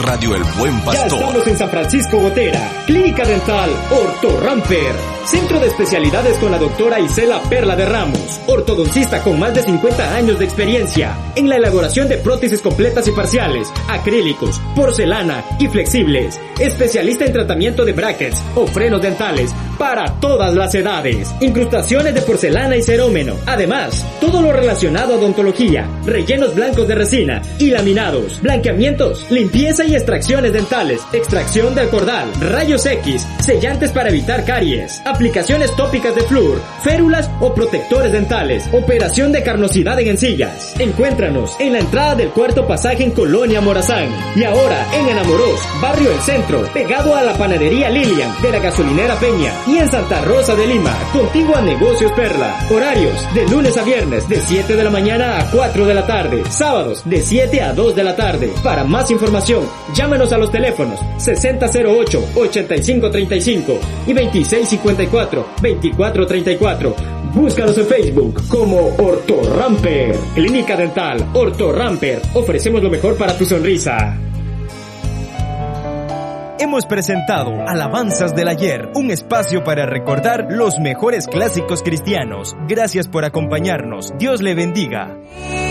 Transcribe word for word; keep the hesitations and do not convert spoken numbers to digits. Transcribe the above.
Radio El Buen Pastor. Ya estamos en San Francisco Gotera. Clínica Dental Ortorramper. Centro de especialidades con la doctora Isela Perla de Ramos. Ortodoncista con más de cincuenta años de experiencia en la elaboración de prótesis completas y parciales, acrílicos, porcelana y flexibles. Especialista en tratamiento de brackets o frenos dentales para todas las edades. Incrustaciones de porcelana y cerómeno. Además, todo lo relacionado a odontología, rellenos blancos de resina y laminados, blanqueamientos, limpieza y extracciones dentales, extracción del cordal, rayos X, sellantes para evitar caries, aplicaciones tópicas de flúor, férulas o protectores dentales, operación de carnosidad en encillas. Encuéntranos en la entrada del cuarto pasaje en Colonia Morazán y ahora en Enamorós, barrio El Centro, pegado a la panadería Lilian de la gasolinera Peña y en Santa Rosa de Lima, contigo a Negocios Perla. Horarios de lunes a viernes de siete de la mañana a cuatro de la tarde, sábados de siete a dos de la tarde. Para más información, llámenos a los teléfonos sesenta cero ocho, ochenta y cinco treinta y cinco y veintiséis cincuenta y cuatro, veinticuatro treinta y cuatro. Búscanos en Facebook como Ortorramper. Clínica Dental Ortorramper. Ofrecemos lo mejor para tu sonrisa. Hemos presentado Alabanzas del Ayer, un espacio para recordar los mejores clásicos cristianos. Gracias por acompañarnos. Dios le bendiga.